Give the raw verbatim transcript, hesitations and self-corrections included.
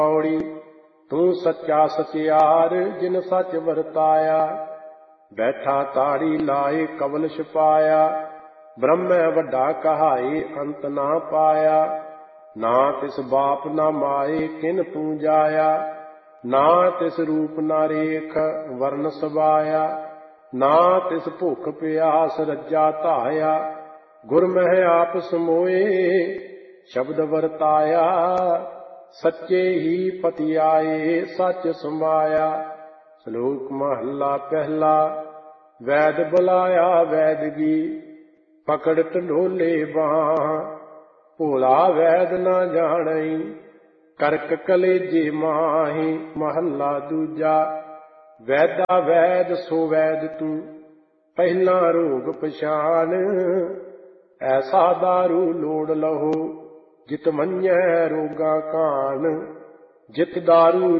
ਪੌੜੀ ਤੂੰ ਸੱਚਾ ਸਚਿਆਰ ਜਿਨ ਸੱਚ ਵਰਤਾਇਆ। ਬੈਠਾ ਤਾੜੀ ਲਾਏ ਕਵਲ ਛਪਾਇਆ, ਬ੍ਰਹਮੈ ਵੱਡਾ ਕਹਾਏ ਅੰਤ ਨਾ ਪਾਇਆ। ਨਾ ਤਿਸ ਬਾਪ ਨਾ ਮਾਏ ਕਿਨ ਤੂੰ ਜਾਇਆ, ਨਾ ਤਿਸ ਰੂਪ ਨਾ ਰੇਖ ਵਰਨ ਸਵਾਇਆ। ਨਾ ਤਿਸ ਭੁੱਖ ਪਿਆਸ ਰੱਜਾ ਧਾਇਆ, ਗੁਰ ਮਹਿ ਆਪ ਸਮੋਏ ਸ਼ਬਦ ਵਰਤਾਇਆ। ਸੱਚੇ ਹੀ ਪਤੀ ਆਏ ਸੱਚ ਸਮਾਇਆ। ਸ਼ਲੋਕ ਮਹੱਲਾ ਪਹਿਲਾ। ਵੈਦ ਬੁਲਾਇਆ ਵੈਦਗੀ ਪਕੜ ਢੰਡੋਲੇ ਬਾਹ, ਭੋਲਾ ਵੈਦ ਨਾ ਜਾਣਈ ਕਰਕ ਕਲੇਜੇ ਮਾਹੀ। ਮਹੱਲਾ ਦੂਜਾ। ਵੈਦਾ ਵੈਦ ਸੋ ਵੈਦ ਤੂੰ ਪਹਿਲਾਂ ਰੋਗ ਪਛਾਣ, ਐਸਾ ਦਾਰੂ ਲੋੜ ਲਹੋ ਜਿਤ ਮੰਨੈ ਰੋਗਾ ਕਾਣ। ਜਿਤ ਦਾਰੂ